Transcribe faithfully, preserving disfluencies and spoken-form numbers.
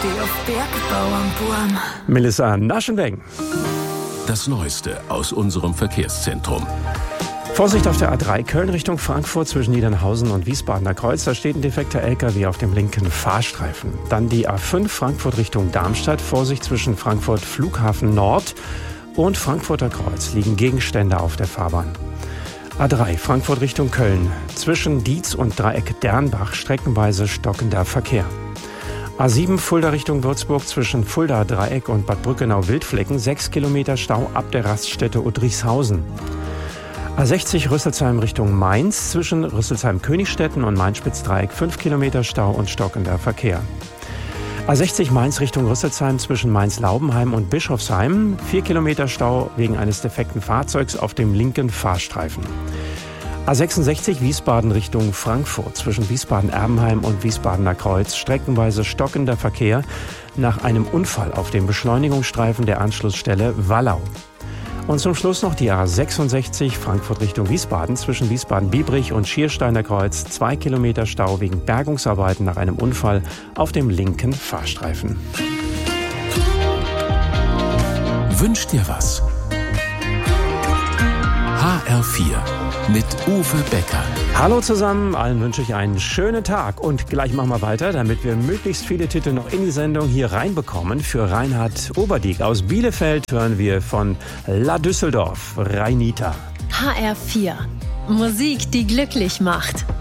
Steh auf Bergbauernburm. Melissa Naschenweng. Das Neueste aus unserem Verkehrszentrum. Vorsicht auf der A drei Köln Richtung Frankfurt zwischen Niedernhausen und Wiesbadener Kreuz. Da steht ein defekter L K W auf dem linken Fahrstreifen. Dann die A fünf Frankfurt Richtung Darmstadt. Vorsicht zwischen Frankfurt Flughafen Nord und Frankfurter Kreuz liegen Gegenstände auf der Fahrbahn. A drei Frankfurt Richtung Köln. Zwischen Dietz und Dreieck Dernbach streckenweise stockender Verkehr. A sieben Fulda Richtung Würzburg zwischen Fulda Dreieck und Bad Brückenau-Wildflecken. sechs Kilometer Stau ab der Raststätte Udrichshausen. A sechzig Rüsselsheim Richtung Mainz zwischen Rüsselsheim-Königstetten und Main-Spitz-Dreieck. fünf Kilometer Stau und stockender Verkehr. A sechzig Mainz Richtung Rüsselsheim zwischen Mainz-Laubenheim und Bischofsheim. vier Kilometer Stau wegen eines defekten Fahrzeugs auf dem linken Fahrstreifen. A sechsundsechzig Wiesbaden Richtung Frankfurt zwischen Wiesbaden-Erbenheim und Wiesbadener Kreuz. Streckenweise stockender Verkehr nach einem Unfall auf dem Beschleunigungsstreifen der Anschlussstelle Wallau. Und zum Schluss noch die A sechsundsechzig Frankfurt Richtung Wiesbaden zwischen Wiesbaden-Biebrich und Schiersteiner Kreuz. Zwei Kilometer Stau wegen Bergungsarbeiten nach einem Unfall auf dem linken Fahrstreifen. Wünsch dir was? H R vier mit Uwe Becker. Hallo zusammen, allen wünsche ich einen schönen Tag. Und gleich machen wir weiter, damit wir möglichst viele Titel noch in die Sendung hier reinbekommen. Für Reinhard Oberdiek aus Bielefeld hören wir von La Düsseldorf, Reinita. H R vier. Musik, die glücklich macht.